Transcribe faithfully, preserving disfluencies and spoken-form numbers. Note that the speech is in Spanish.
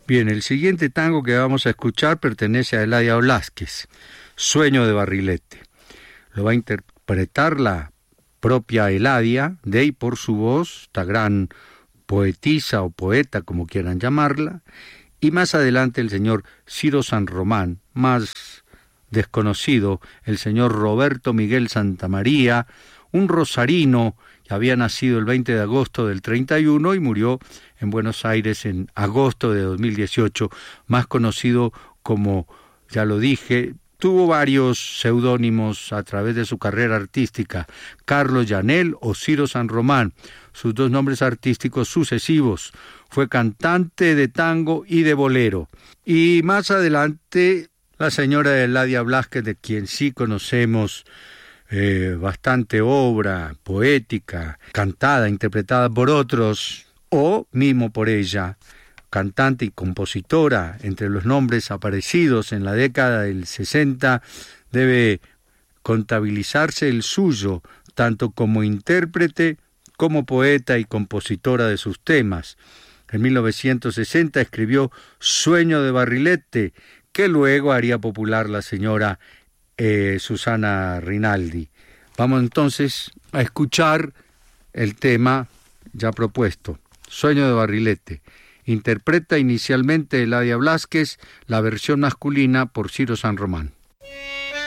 Bien, el siguiente tango que vamos a escuchar pertenece a Eladia Blasquez, Sueño de Barrilete. Lo va a interpretar la propia Eladia, de y por su voz, esta gran poetisa o poeta, como quieran llamarla, y más adelante el señor Ciro San Román, más desconocido, el señor Roberto Miguel Santamaría, un rosarino que había nacido el veinte de agosto del treinta y uno y murió en Buenos Aires en agosto de dos mil dieciocho, más conocido como, ya lo dije, tuvo varios seudónimos a través de su carrera artística, Carlos Llanel o Ciro San Román, sus dos nombres artísticos sucesivos. Fue cantante de tango y de bolero. Y más adelante, la señora Eladia Blasquez, de quien sí conocemos eh, bastante obra poética, cantada, interpretada por otros, o mismo por ella, cantante y compositora. Entre los nombres aparecidos en la década del sesenta debe contabilizarse el suyo, tanto como intérprete como poeta y compositora de sus temas. En mil novecientos sesenta escribió Sueño de Barrilete, que luego haría popular la señora eh, Susana Rinaldi. Vamos entonces a escuchar el tema ya propuesto, Sueño de Barrilete. Interpreta inicialmente Eladia Blasquez, la versión masculina por Ciro San Román.